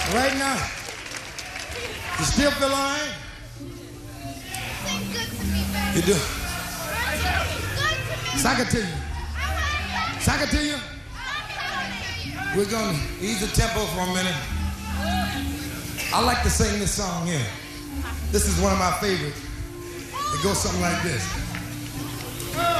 Right now, you still feel all right? You do? Sock it to you. Sock it to you? We're going to ease the tempo for a minute. I like to sing this song here. This is one of my favorites. It goes something like this.